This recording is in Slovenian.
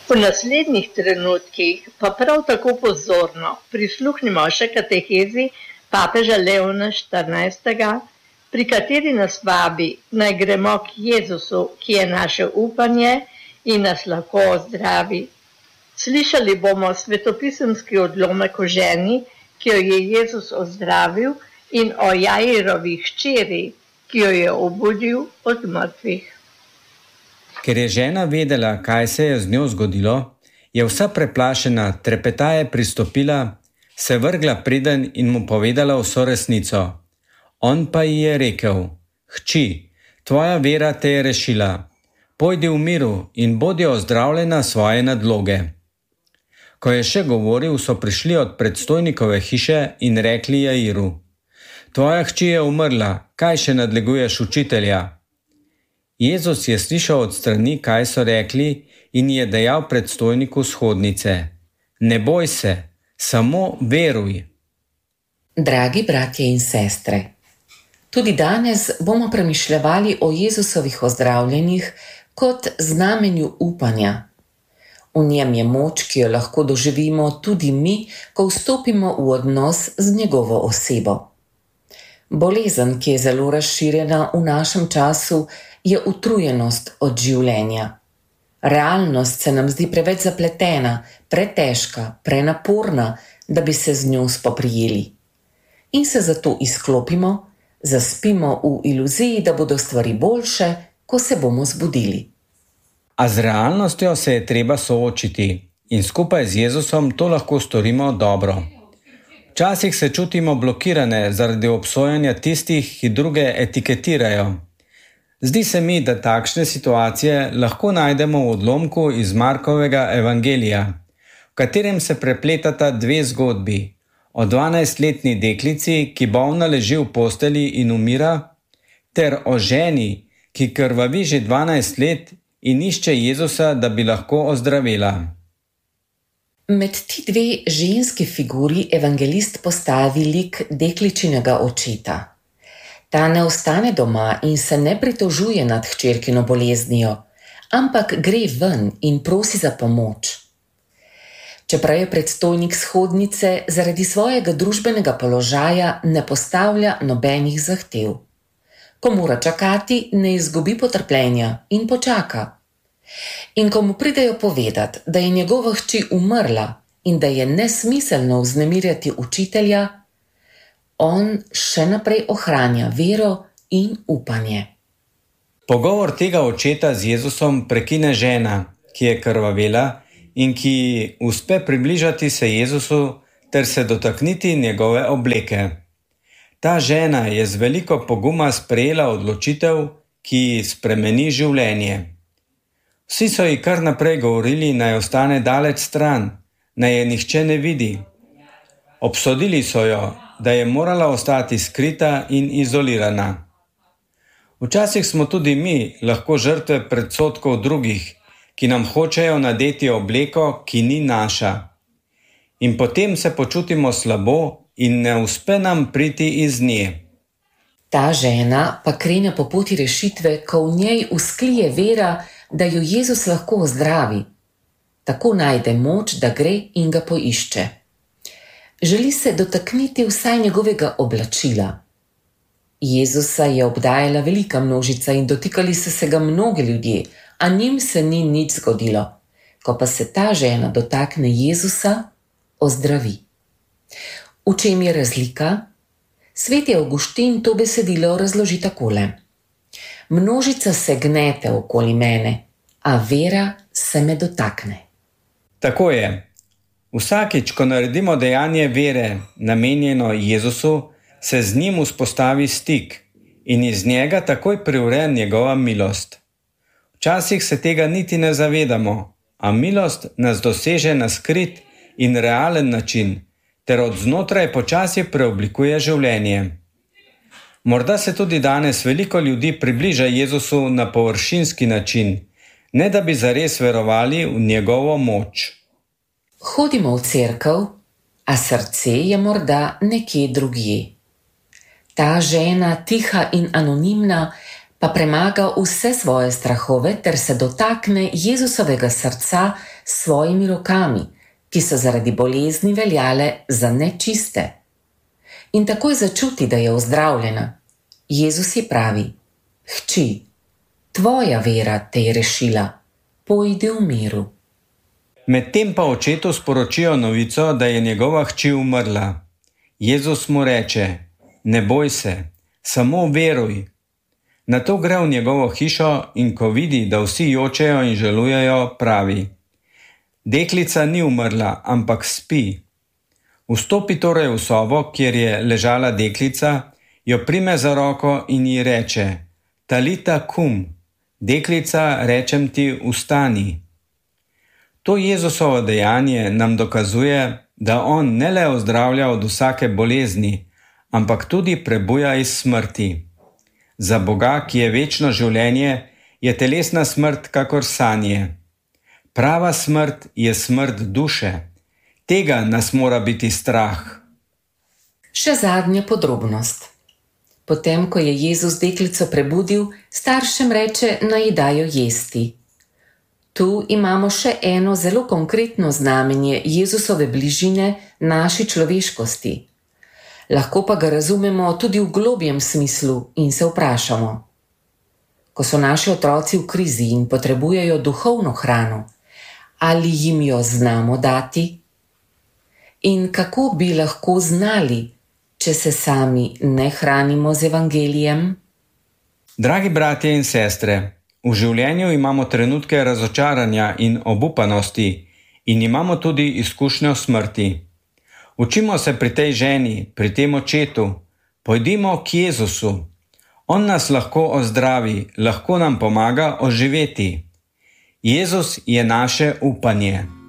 V naslednjih trenutkih pa prav tako pozorno prisluhnimo še katehezi papeža Leona XIV, pri kateri nas vabi, naj gremo k Jezusu, ki je naše upanje in nas lahko ozdravi. Slišali bomo svetopisemski odlomek o ženi, ki jo je Jezus ozdravil, in o Jairovi hčeri, ki jo je obudil od mrtvih. Ker je žena vedela, kaj se je z njo zgodilo, je vsa preplašena, trepetaje pristopila, se vrgla priden in mu povedala vso resnico. On pa ji je rekel: Hči, tvoja vera te je rešila. Pojdi v miru in bodi ozdravljena svoje nadloge. Ko je še govoril, so prišli od predstojnikove hiše in rekli Jairu: Tvoja hči je umrla, kaj še nadleguješ učitelja? Jezus je slišal od strani, kaj so rekli, in je dejal predstojniku shodnice: Ne boj se, samo veruj. Dragi bratje in sestre, tudi danes bomo premišljevali o Jezusovih ozdravljenjih kot znamenju upanja. V njem je moč, ki jo lahko doživimo tudi mi, ko vstopimo v odnos z njegovo osebo. Bolezen, ki je zelo razširjena v našem času, je utrujenost od življenja. Realnost se nam zdi preveč zapletena, pretežka, prenaporna, da bi se z njo spoprijeli. In se zato izklopimo, zaspimo v iluziji, da bodo stvari boljše, ko se bomo zbudili. A z realnostjo se je treba soočiti in skupaj z Jezusom to lahko storimo dobro. Včasih se čutimo blokirane zaradi obsojanja tistih, ki druge etiketirajo. Zdi se mi, da takšne situacije lahko najdemo v odlomku iz Markovega evangelija, v katerem se prepletata dve zgodbi: o 12-letni deklici, ki bolna leži v postelji in umira, ter o ženi, ki krvavi že 12 let in išče Jezusa, da bi lahko ozdravela. Med ti dve ženski figuri evangelist postavi lik dekličinega očeta. Ta ne ostane doma in se ne pritožuje nad hčerkino boleznijo, ampak gre ven in prosi za pomoč. Čeprav je predstojnik shodnice zaradi svojega družbenega položaja ne postavlja nobenih zahtev. Ko mora čakati, ne izgubi potrpljenja in počaka. In ko mu pridejo povedati, da je njegova hči umrla in da je nesmiselno vznemirjati učitelja, on še naprej ohranja vero in upanje. Pogovor tega očeta z Jezusom prekine žena, ki je krvavela in ki uspe približati se Jezusu ter se dotakniti njegove obleke. Ta žena je z veliko poguma sprejela odločitev, ki spremeni življenje. Vsi so ji kar naprej govorili, naj ostane daleč stran, naj je nihče ne vidi. Obsodili so jo, da je morala ostati skrita in izolirana. Včasih smo tudi mi lahko žrtve predsodkov drugih, ki nam hočejo nadeti obleko, ki ni naša. In potem se počutimo slabo in ne uspe nam priti iz nje. Ta žena pa krene po poti rešitve, ko v njej vzklije vera, da jo Jezus lahko ozdravi. Tako najde moč, da gre in ga poišče. Želi se dotakniti vsaj njegovega oblačila. Jezusa je obdajala velika množica in dotikali so se ga mnogi ljudje, a njim se ni nič zgodilo. Ko pa se ta žena dotakne Jezusa, ozdravi. V čem je razlika? Sveti Avguštin to besedilo razloži takole: Množica se gnete okoli mene, a vera se me dotakne. Tako je. Vsakič, ko naredimo dejanje vere, namenjeno Jezusu, se z njim vzpostavi stik in iz njega takoj privre njegova milost. Včasih se tega niti ne zavedamo, a milost nas doseže na skrit in realen način, ter od znotraj počasi preoblikuje življenje. Morda se tudi danes veliko ljudi približa Jezusu na površinski način, ne da bi zares verovali v njegovo moč. Hodimo v cerkev, a srce je morda nekje drugje. Ta žena, tiha in anonimna, pa premaga vse svoje strahove ter se dotakne Jezusovega srca s svojimi rokami, ki so zaradi bolezni veljale za nečiste. In takoj začuti, da je ozdravljena. Jezus ji pravi: Hči, tvoja vera te je rešila, pojdi v miru. Medtem pa očetu sporočijo novico, da je njegova hči umrla. Jezus mu reče: Ne boj se, samo veruj. Nato gre v njegovo hišo in ko vidi, da vsi jočejo in žalujejo, pravi: Deklica ni umrla, ampak spi. Vstopi torej v sobo, kjer je ležala deklica, jo prime za roko in ji reče: Talita kum, deklica, rečem ti, vstani. To Jezusovo dejanje nam dokazuje, da on ne le ozdravlja od vsake bolezni, ampak tudi prebuja iz smrti. Za Boga, ki je večno življenje, je telesna smrt kakor sanje. Prava smrt je smrt duše. Tega nas mora biti strah. Še zadnja podrobnost. Potem, ko je Jezus deklico prebudil, staršem reče, naj ji dajo jesti. Tu imamo še eno zelo konkretno znamenje Jezusove bližine naši človeškosti. Lahko pa ga razumemo tudi v globjem smislu in se vprašamo: ko so naši otroci v krizi in potrebujejo duhovno hrano, ali jim jo znamo dati? In kako bi lahko znali, če se sami ne hranimo z evangelijem? Dragi bratje in sestre, v življenju imamo trenutke razočaranja in obupanosti in imamo tudi izkušnjo smrti. Učimo se pri tej ženi, pri tem očetu. Pojdimo k Jezusu. On nas lahko ozdravi, lahko nam pomaga oživeti. Jezus je naše upanje.